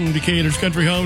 from Decatur's Country Home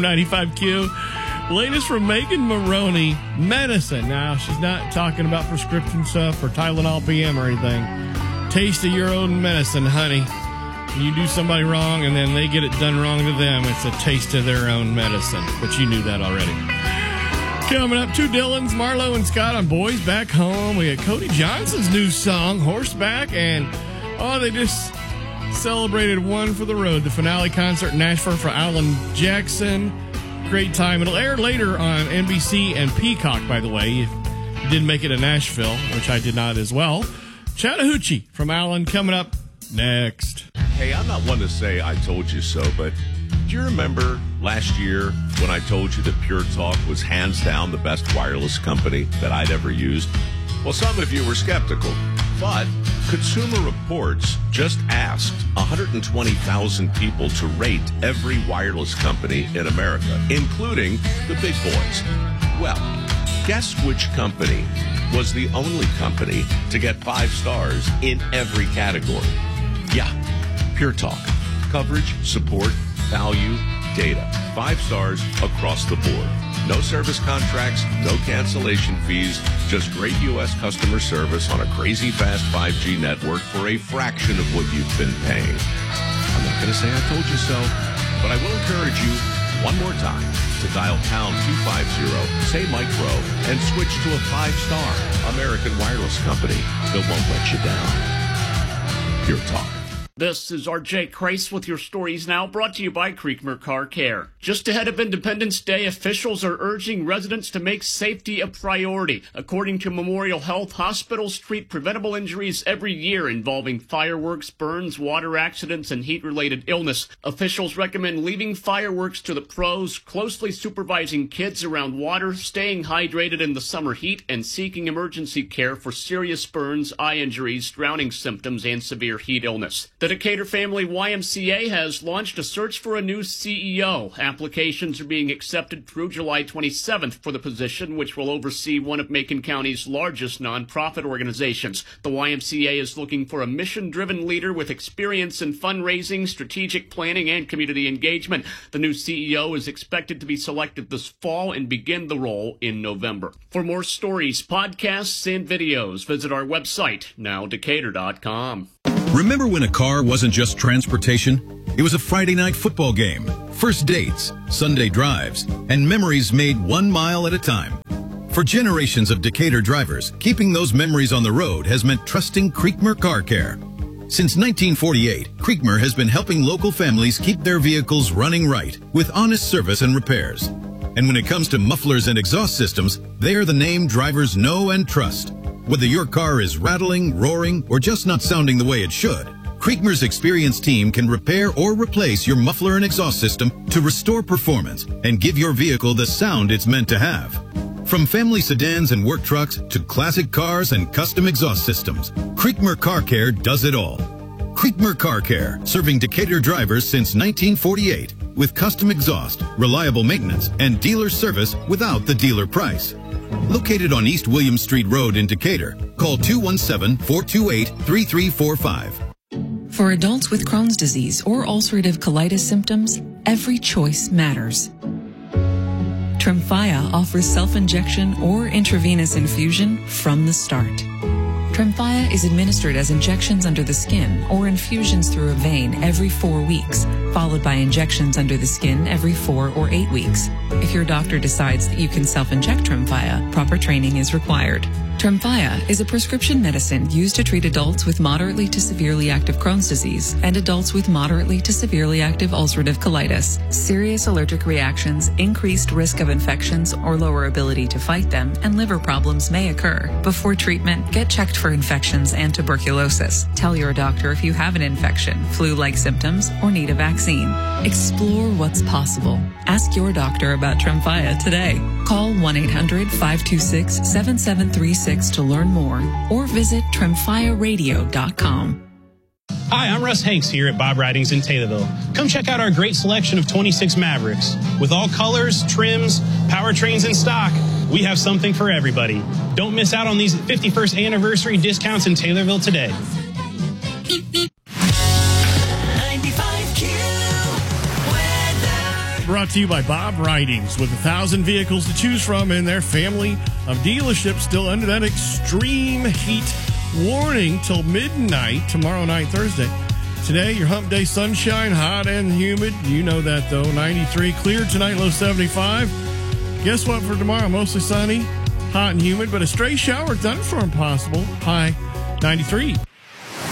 95Q. Latest from Megan Maroney, medicine. Now, she's not talking about prescription stuff or Tylenol PM or anything. Taste of your own medicine, honey. You do somebody wrong and then they get it done wrong to them. It's a taste of their own medicine. But you knew that already. Coming up, two Dylans, Marlo and Scott on Boys Back Home. We got Cody Johnson's new song, Horseback. And, they just celebrated One for the Road, the finale concert in Nashville for Alan Jackson. Great time. It'll air later on NBC and Peacock, by the way. You did make it to Nashville, which I did not as well. Chattahoochee from Alan coming up next. Hey, I'm not one to say I told you so, but do you remember last year when I told you that Pure Talk was hands down the best wireless company that I'd ever used? Well, some of you were skeptical, but Consumer Reports just asked 120,000 people to rate every wireless company in America, including the big boys. Well, guess which company was the only company to get 5 stars in every category? Yeah, Pure Talk. Coverage, support, value, data. 5 stars across the board. No service contracts, no cancellation fees, just great U.S. customer service on a crazy fast 5G network for a fraction of what you've been paying. I'm not going to say I told you so, but I will encourage you one more time to dial pound 250, say micro, and switch to a 5-star American wireless company that won't let you down. Pure Talk. This is RJ Kreis with your stories now, brought to you by Creekmere Car Care. Just ahead of Independence Day, officials are urging residents to make safety a priority. According to Memorial Health, hospitals treat preventable injuries every year involving fireworks, burns, water accidents, and heat-related illness. Officials recommend leaving fireworks to the pros, closely supervising kids around water, staying hydrated in the summer heat, and seeking emergency care for serious burns, eye injuries, drowning symptoms, and severe heat illness. The Decatur Family YMCA has launched a search for a new CEO. Applications are being accepted through July 27th for the position, which will oversee one of Macon County's largest nonprofit organizations. The YMCA is looking for a mission-driven leader with experience in fundraising, strategic planning, and community engagement. The new CEO is expected to be selected this fall and begin the role in November. For more stories, podcasts, and videos, visit our website, nowdecatur.com. Remember when a car wasn't just transportation? It was a Friday night football game, first dates, Sunday drives, and memories made 1 mile at a time. For generations of Decatur drivers, keeping those memories on the road has meant trusting Creekmere Car Care. Since 1948, Creekmere has been helping local families keep their vehicles running right with honest service and repairs. And when it comes to mufflers and exhaust systems, they are the name drivers know and trust. Whether your car is rattling, roaring, or just not sounding the way it should, Creekmere's experienced team can repair or replace your muffler and exhaust system to restore performance and give your vehicle the sound it's meant to have. From family sedans and work trucks to classic cars and custom exhaust systems, Creekmere Car Care does it all. Creekmere Car Care, serving Decatur drivers since 1948 with custom exhaust, reliable maintenance, and dealer service without the dealer price. Located on East William Street Road in Decatur, call 217-428-3345. For adults with Crohn's disease or ulcerative colitis symptoms, every choice matters. Tremfya offers self-injection or intravenous infusion from the start. Tremfya is administered as injections under the skin or infusions through a vein every 4 weeks, followed by injections under the skin every 4 or 8 weeks. If your doctor decides that you can self-inject Tremfya, proper training is required. Tremfya is a prescription medicine used to treat adults with moderately to severely active Crohn's disease and adults with moderately to severely active ulcerative colitis. Serious allergic reactions, increased risk of infections or lower ability to fight them, and liver problems may occur. Before treatment, get checked for infections and tuberculosis. Tell your doctor if you have an infection, flu-like symptoms, or need a vaccine. Explore what's possible. Ask your doctor about Tremfya today. Call 1-800-526-7736 to learn more or visit tremfyaradio.com. Hi, I'm Russ Hanks here at Bob Ridings in Taylorville. Come check out our great selection of 26 Mavericks. With all colors, trims, powertrains in stock, we have something for everybody. Don't miss out on these 51st anniversary discounts in Taylorville today. 95Q weather. Brought to you by Bob Ridings, with 1,000 vehicles to choose from in their family of dealerships still under that extreme heat warning till midnight tomorrow night, Thursday. Today, your hump day sunshine, hot and humid. You know that, though. 93, clear tonight, low 75. Guess what for tomorrow? Mostly sunny, hot and humid, but a stray shower thunderstorm possible. High 93.